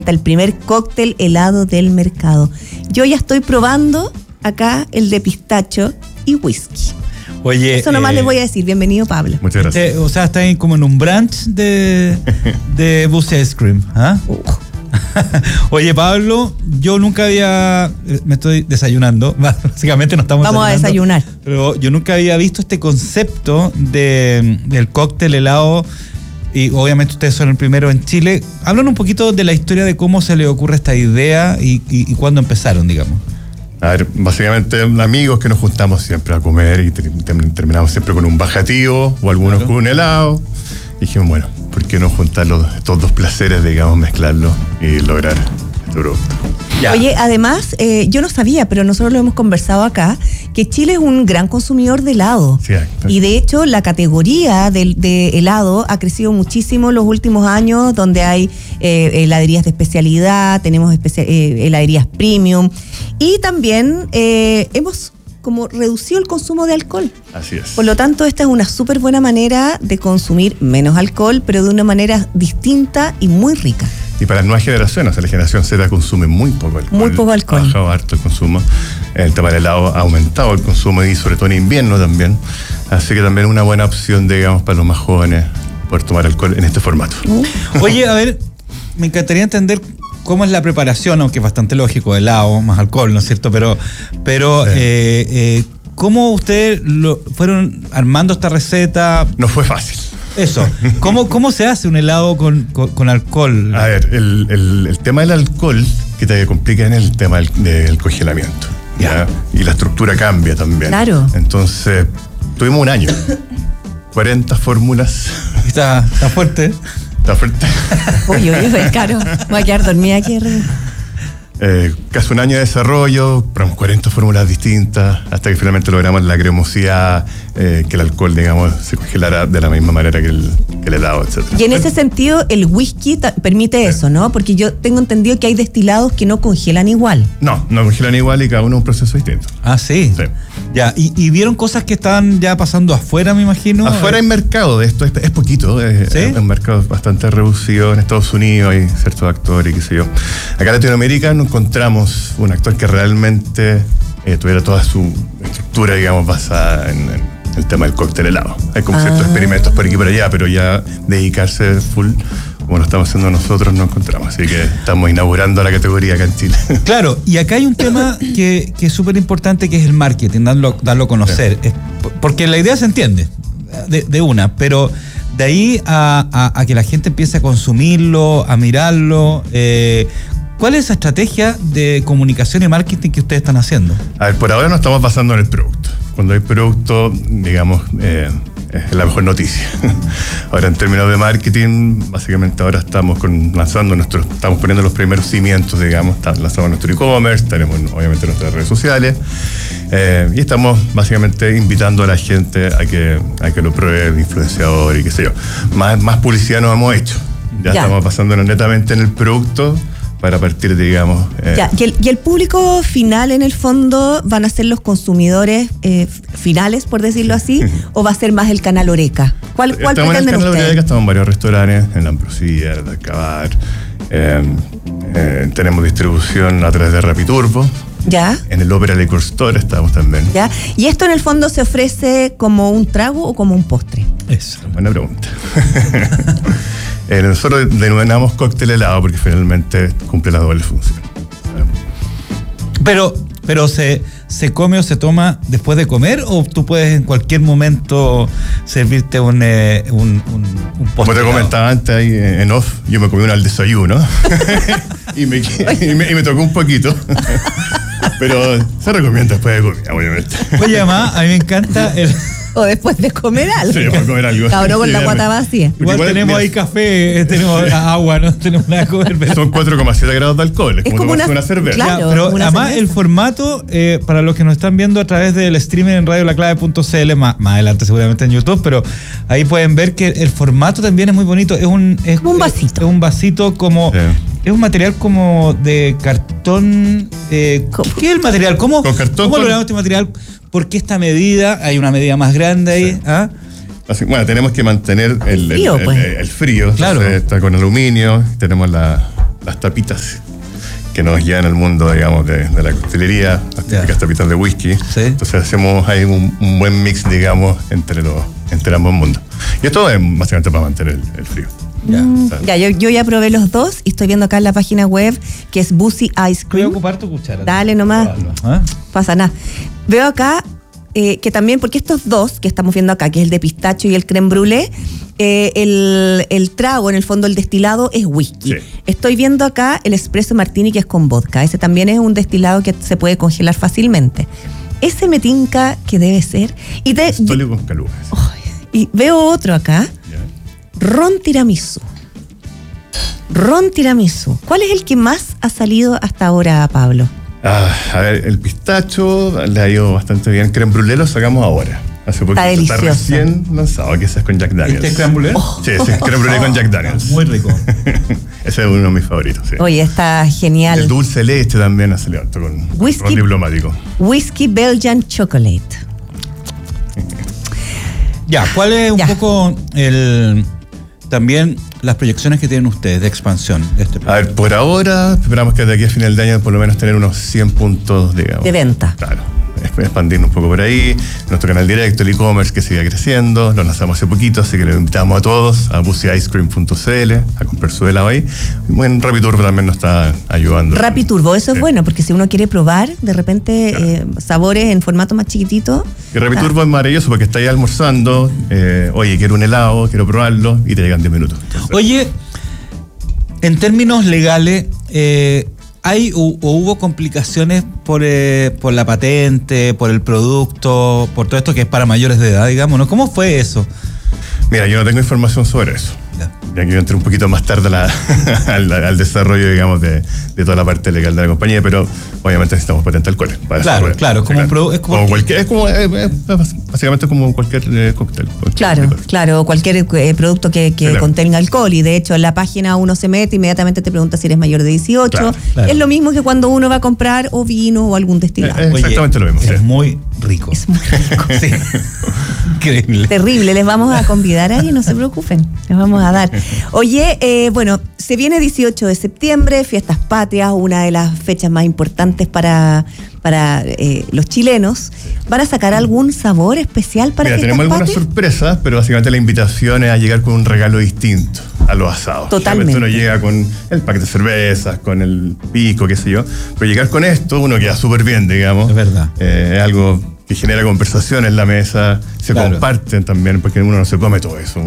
el primer cóctel helado del mercado. Yo ya estoy probando acá el de pistacho y whisky. Oye, eso nomás les voy a decir. Bienvenido, Pablo. Muchas gracias. O sea, está ahí como en un brunch de Bussi Ice Cream. ¿Ah? Oye, Pablo, yo nunca había... Me estoy desayunando. Básicamente no estamos Vamos a desayunar. Pero yo nunca había visto este concepto del cóctel helado. Y obviamente ustedes son el primero en Chile. Hablan un poquito de la historia de cómo se les ocurre esta idea y cuándo empezaron, digamos. A ver, básicamente amigos que nos juntamos siempre a comer y terminamos siempre con un bajativo o algunos con un helado. Y dijimos, bueno, ¿por qué no juntar estos dos placeres, digamos, mezclarlos y lograr este producto? Ya. Oye, además, yo no sabía, pero nosotros lo hemos conversado acá, que Chile es un gran consumidor de helado. Sí, y de hecho, la categoría de helado ha crecido muchísimo en los últimos años, donde hay heladerías de especialidad, tenemos heladerías premium, y también hemos como reducido el consumo de alcohol. Así es. Por lo tanto, esta es una súper buena manera de consumir menos alcohol, pero de una manera distinta y muy rica. Y para las nuevas generaciones, o sea, la generación Z consume muy poco alcohol. Muy poco alcohol. Ha bajado harto el consumo. El tema del helado ha aumentado el consumo y sobre todo en invierno también. Así que también una buena opción, digamos, para los más jóvenes poder tomar alcohol en este formato. Oye, a ver, me encantaría entender cómo es la preparación, aunque es bastante lógico, helado, más alcohol, ¿no es cierto? Pero sí. ¿Cómo ustedes fueron armando esta receta? No fue fácil. Eso. ¿Cómo se hace un helado con alcohol? A ver, el tema del alcohol que te complica en el tema del congelamiento. ¿Ya? Y la estructura cambia también. Claro. Entonces, tuvimos un año. 40 fórmulas. Está fuerte. Está fuerte. Uy, caro. Voy a quedar dormida aquí arriba. Casi un año de desarrollo, probamos 40 fórmulas distintas, hasta que finalmente logramos la cremosidad, que el alcohol, digamos, se congelara de la misma manera que el helado, etc. Y en ese sentido, el whisky permite eso, ¿no? Porque yo tengo entendido que hay destilados que no congelan igual. No congelan igual y cada uno es un proceso distinto. Ah, sí. Sí. Ya, y vieron cosas que estaban ya pasando afuera, me imagino. Afuera hay mercado de esto, es poquito, ¿Sí? Es un mercado bastante reducido. En Estados Unidos hay ciertos actores y qué sé yo. Acá en Latinoamérica no encontramos un actor que realmente tuviera toda su estructura, digamos, basada en el tema del cóctel helado. Hay como ciertos experimentos por aquí y por allá, pero ya dedicarse full, como lo estamos haciendo nosotros, no encontramos. Así que estamos inaugurando la categoría acá en Chile. Claro, y acá hay un tema que es súper importante, que es el marketing, darlo a conocer. Sí. Porque la idea se entiende de una, pero de ahí a que la gente empiece a consumirlo, a mirarlo, ¿cuál es esa estrategia de comunicación y marketing que ustedes están haciendo? A ver, por ahora nos estamos basando en el producto. Cuando hay producto, digamos, es la mejor noticia. Ahora, en términos de marketing, básicamente ahora estamos estamos poniendo los primeros cimientos, digamos. Lanzamos nuestro e-commerce, tenemos obviamente nuestras redes sociales, y estamos básicamente invitando a la gente a que lo pruebe, influenciador y qué sé yo. Más publicidad nos hemos hecho. Ya estamos basándonos netamente en el producto para partir, digamos... ¿Y el público final, en el fondo, van a ser los consumidores finales, por decirlo así, o va a ser más el canal Oreca? ¿Cuál pretenden ustedes? Estamos en el canal Oreca, estamos en varios restaurantes, en La Ambrosía, en el Alcabar, tenemos distribución a través de Rapiturbo. ¿Ya? En el Opera Liquor Store estamos también. ¿Ya? ¿Y esto en el fondo se ofrece como un trago o como un postre? Eso, buena pregunta. Nosotros denominamos cóctel helado porque finalmente cumple la doble función. Pero ¿se come o se toma después de comer, o tú puedes en cualquier momento servirte un postre? Como te comentaba antes ahí en off, yo me comí uno al desayuno y me tocó un poquito. Pero se recomienda después de comer, obviamente. Oye, además, a mí me encanta o después de comer algo. Sí, después de comer algo. Cabrón, con la guata vacía. Igual tenemos ahí café, tenemos agua, no tenemos nada que comer. Son 4,7 grados de alcohol, es como una cerveza. Claro, pero además cerveza. El formato, para los que nos están viendo a través del streaming en radiolaclave.cl, más adelante seguramente en YouTube, pero ahí pueden ver que el formato también es muy bonito. Es como un vasito. Es un vasito como... Sí. Es un material como de cartón. ¿Qué es el material? ¿Cómo logramos este material? ¿Por qué esta medida? Hay una medida más grande ahí. Sí. ¿Ah? Bueno, tenemos que mantener el frío. Claro. Entonces, está con aluminio, tenemos la las tapitas que nos llevan al mundo, digamos, de la coctelería, las típicas tapitas de whisky. Sí. Entonces hacemos ahí un buen mix, digamos, entre ambos mundos. Y esto es básicamente para mantener el frío. Ya, yo ya probé los dos y estoy viendo acá en la página web que es Boozy Ice Voy a Cream. ocupar tu cuchara. Dale nomás. ¿Ah? Pasa nada. Veo acá que también, porque estos dos que estamos viendo acá, que es el de pistacho y el crème brûlée, el trago, en el fondo el destilado es whisky. Sí. Estoy viendo acá el espresso martini que es con vodka. Ese también es un destilado que se puede congelar fácilmente. Ese me tinca que debe ser. Pistolio con calugas. Y veo otro acá. Ron tiramisú. ¿Cuál es el que más ha salido hasta ahora, Pablo? A ver, el pistacho le ha ido bastante bien. Crème brûlée lo sacamos ahora. Hace poquito. Está recién lanzado, que ese es con Jack Daniels. ¿Este es crème brûlée? Sí, crème brûlée con Jack Daniels. Muy rico. Ese es uno de mis favoritos, sí. Oye, está genial. El dulce leche también ha salido harto con ron diplomático. Whisky Belgian Chocolate. Ya, ¿cuál es un poco también las proyecciones que tienen ustedes de expansión de este A ver, por ahora esperamos que de aquí a final de año por lo menos tener unos 100 puntos, digamos. De venta. Claro. Expandirnos un poco por ahí. Nuestro canal directo, el e-commerce que sigue creciendo. Lo lanzamos hace poquito, así que les invitamos a todos a busyicecream.cl a comprar su helado ahí. Y bueno, Rapiturbo también nos está ayudando. Rapiturbo, eso es bueno, porque si uno quiere probar de repente sabores en formato más chiquitito. Y Rapiturbo es maravilloso porque está ahí almorzando. Oye, quiero un helado, quiero probarlo, y te llegan 10 minutos. Entonces, oye, en términos legales, ¿hay o hubo complicaciones por la patente, por el producto, por todo esto que es para mayores de edad, digamos, ¿no? ¿Cómo fue eso? Mira, yo no tengo información sobre eso. Ya que yo entré un poquito más tarde al desarrollo, digamos, de toda la parte legal de la compañía, pero obviamente necesitamos patente alcohol. Claro, básicamente como cualquier cóctel. Claro, cualquier producto que contenga alcohol, y de hecho en la página uno se mete, inmediatamente te pregunta si eres mayor de 18. Claro. Es lo mismo que cuando uno va a comprar o vino o algún destilado. Exactamente lo mismo. Es muy rico. Es muy rico. Sí. Increíble. Terrible, les vamos a convidar ahí, no se preocupen, les vamos a dar. Oye, bueno, se viene 18 de septiembre, Fiestas Patrias, una de las fechas más importantes para los chilenos. ¿Van a sacar algún sabor especial para Fiestas Patrias? Tenemos algunas sorpresas, pero básicamente la invitación es a llegar con un regalo distinto a los asados. Totalmente. Uno llega con el paquete de cervezas, con el pico, qué sé yo, pero llegar con esto, uno queda súper bien, digamos. Es verdad. Es algo que genera conversación en la mesa, se comparten también, porque uno no se come todo eso.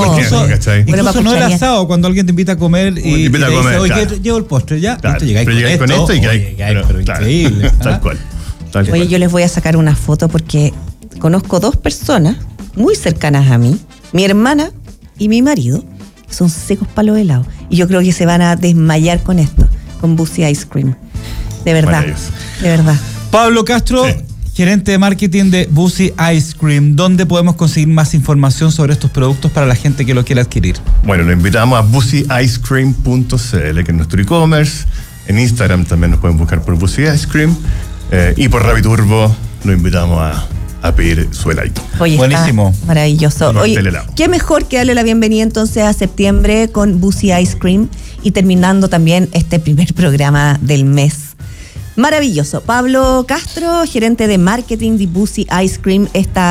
Incluso no el asado, cuando alguien te invita a comer y te dice, oye, llevo el postre, ya. Claro, pero llegáis con esto y que hay. Pero increíble. Tal cual. Oye, yo les voy a sacar una foto porque conozco dos personas muy cercanas a mí, mi hermana y mi marido, que son secos para los helados. Y yo creo que se van a desmayar con esto, con Boozy Ice Cream. De verdad. De verdad. Pablo Castro. Sí. Gerente de marketing de Boozy Ice Cream. ¿Dónde podemos conseguir más información sobre estos productos para la gente que lo quiera adquirir? Bueno, lo invitamos a busyicecream.cl, que es nuestro e-commerce. En Instagram también nos pueden buscar por Boozy Ice Cream. Y por Rapiturbo lo invitamos a pedir su heladito. Oye, buenísimo. Maravilloso. Oye, qué mejor que darle la bienvenida entonces a septiembre con Boozy Ice Cream y terminando también este primer programa del mes. Maravilloso. Pablo Castro, gerente de marketing de Boozy Ice Cream,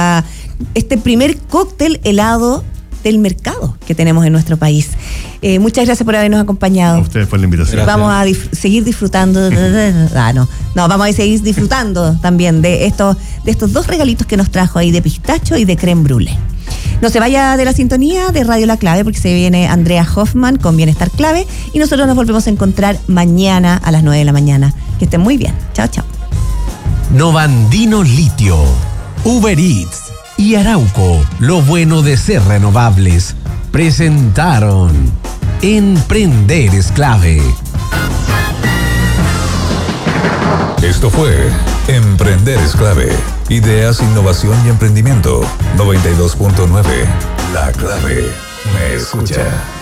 este primer cóctel helado del mercado que tenemos en nuestro país. Muchas gracias por habernos acompañado. A ustedes por la invitación. Gracias. Vamos a seguir disfrutando. Vamos a seguir disfrutando también de estos dos regalitos que nos trajo ahí de pistacho y de crème brûlée. No se vaya de la sintonía de Radio La Clave, porque se viene Andrea Hoffman con Bienestar Clave, y nosotros nos volvemos a encontrar mañana a las 9 de la mañana. Que estén muy bien. Chao, chao. Novandino Litio, Uber Eats y Arauco, lo bueno de ser renovables, presentaron Emprender es Clave. Esto fue Emprender es Clave. Ideas, innovación y emprendimiento. 92.9. La Clave. Me escucha.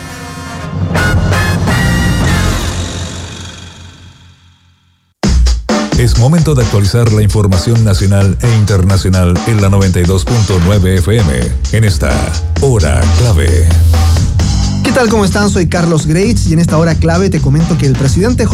Es momento de actualizar la información nacional e internacional en la 92.9 FM. En esta Hora Clave. tal? ¿Cómo están? Soy Carlos Greitz y en esta hora clave te comento que el presidente